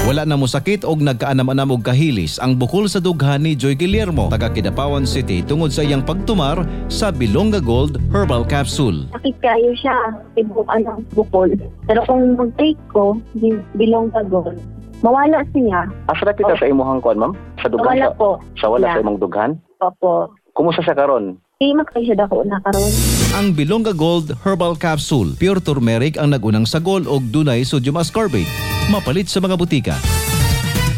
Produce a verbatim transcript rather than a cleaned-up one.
Wala na mo sakit og nagkaanam-anam og kahilis ang bukol sa dughan ni Joy Guillermo, taga Kidapawan City, tungod sa iyang pagtumar sa Bilonga Gold Herbal Capsule. Sakit kayo siya, ibuk ano, bukol. Pero kung mag-take ko, Bilonga Gold, mawala siya. Asa kita sa imuhang kuan, ma'am? Sa dughan? Wala sa, po. Sa wala Yeah. sa imong dughan? Opo. Kumusta siya karon? Di makay siya dako na karon. Ang Bilonga Gold Herbal Capsule, pure turmeric ang nagunang sagol og dunay sodium ascorbate. Mapalit sa mga butika.